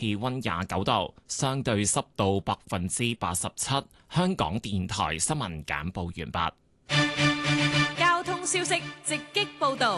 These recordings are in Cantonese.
氣溫29度，相對濕度87%。香港電台新聞簡報完畢。 交通消息直擊報道。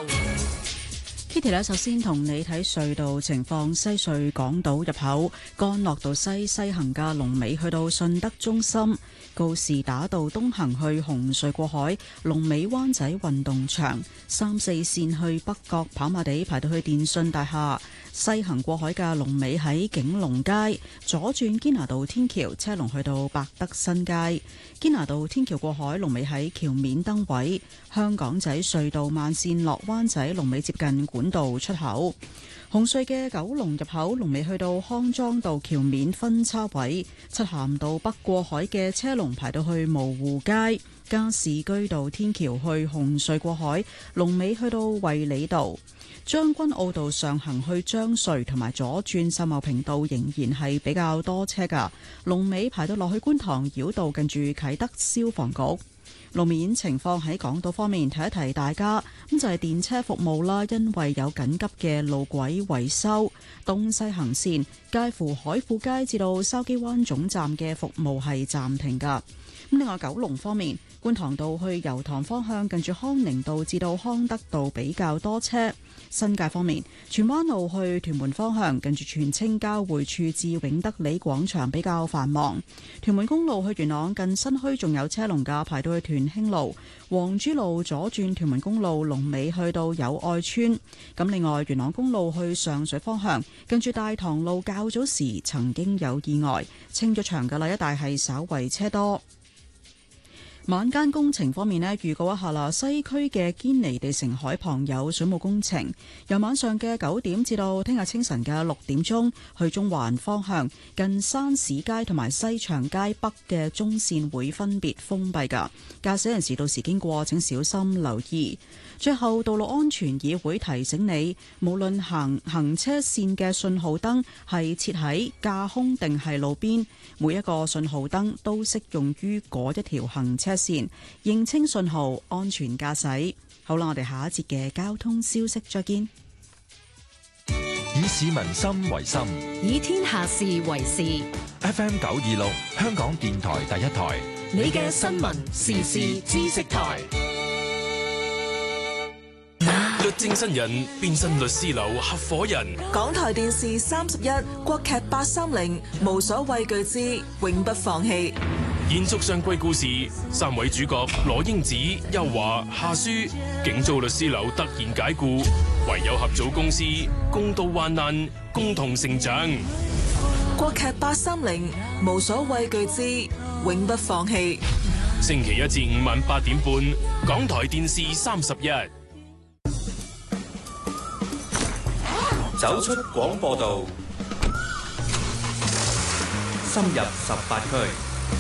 Kitty 咧，首先同你睇隧道情況。西隧港島入口干諾道西行嘅龍尾去到順德中心，告士打道東行去紅隧過海，龍尾灣仔運動場，3、4線去北角跑馬地排到去電訊大廈。西行過海嘅龍尾喺景隆街，左轉堅拿道天橋車龍去到百德新街。堅拿道天橋過海龍尾喺橋面燈位。香港仔隧道慢線落灣仔龍尾接近管道出口。紅隧嘅九龍入口龍尾去到康莊道橋面分叉位。漆咸道北過海嘅車龍排到去蕪湖街。加士居道天橋去紅隧過海龍尾去到衛理道。將軍澳道上行去將隧同埋左轉秀茂坪道仍然係比較多車㗎，龍尾排到落去觀塘繞道近住啟德消防局。路面情況喺港島方面，提一提大家，咁就係電車服務啦，因為有緊急嘅路軌維修，東西行線介乎海富街至到筲箕灣總站嘅服務係暫停㗎。咁另外九龍方面，觀塘道去油塘方向近住康寧道至到康德道比較多車。新界方面，荃灣路去屯門方向近住荃青交匯處至永德里廣場比較繁忙。屯門公路去元朗近新墟仲有車龍㗎，排到去屯興路。黃珠路左轉屯門公路龍尾去到友愛村。咁另外元朗公路去上水方向近住大棠路較早時曾經有意外，清咗場㗎啦，一帶係稍為車多。晚間工程方面呢，預告一下啦，西區嘅堅尼地城海旁有水務工程，由晚上嘅9點至到聽日清晨嘅6點鐘，去中環方向近山市街同埋西長街北嘅中線會分別封閉㗎，駕駛人士到時經過請小心留意。最後，道路安全議會提醒你，無論行車線嘅信號燈係設喺架空定係路邊，每一個信號燈都適用於嗰一條行車線，認清信號，安全駕駛。好啦，我哋下一節嘅交通消息再見。 以市民心為心， 以天下事為事。 FM 926，香港電台第一台， 你嘅新聞時事知識台。 律政新人變身律師樓合夥人。 港台電視31，國劇830，無所畏懼之永不放棄。 延續上季故事，3位主角羅英子、邱華、夏書，警遭律師樓突然解雇，唯有合組公司，共度患難，共同成長。 國劇830，無所畏懼之永不放棄。 星期1至5晚8點半，港台電視31。 走出廣播道，深入18區，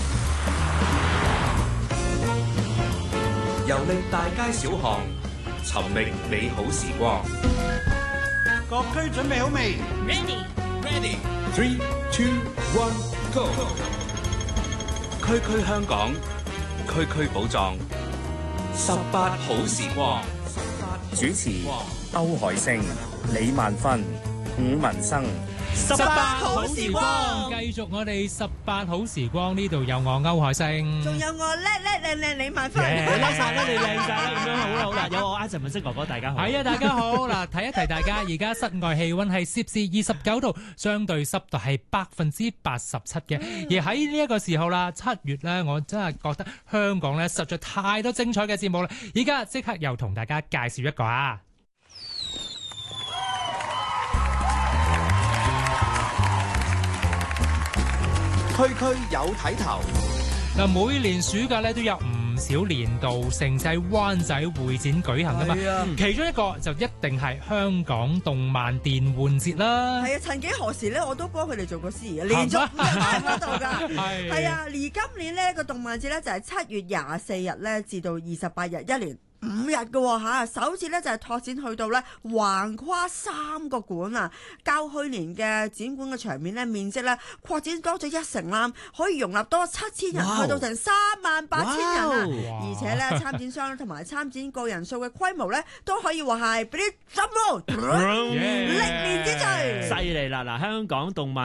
遊歷大街小巷，尋覓美好時光。 各區準備好未 ？Ready, 3, 2, 1, go！ 區區香港，區區寶藏，18好時光。 主持歐海星、李萬芬、伍文生。 18好時光，繼續我哋18好時光，呢度有我歐海星， 仲有我靚李萬芬， 你叻晒啦，你靚晒啦，咁樣好啦好啦，有我 Ivan 文色哥哥，大家好。 係啊，大家好嗱，提一提大家，而家室外氣溫係攝氏29度，相對濕度係87%嘅。而喺呢一個時候啦，7月咧，我真係覺得香港咧實在太多精彩嘅節目啦。而家即刻又同大家介紹一個啊！ 區區有睇頭。 嗱，每年暑假咧都有唔少年度盛事喺灣仔會展舉行噶嘛，其中一個就一定係香港動漫電玩節啦。 係啊，曾幾何時咧，我都幫佢哋做過司儀，連續5日喺嗰度㗎。係啊，而今年呢個動漫節咧就係7月24日咧至到28日，一年5日嘅嚇，首次咧就係拓展去到咧橫跨3個館啊，較去年嘅展館嘅場面咧面積咧擴展多咗1成啦，可以容納多7000人，去到成38000人啊！而且咧參展商同埋參展個人數嘅規模咧都可以話係俾啲 double 歷年之最， 犀利啦！嗱，香港動漫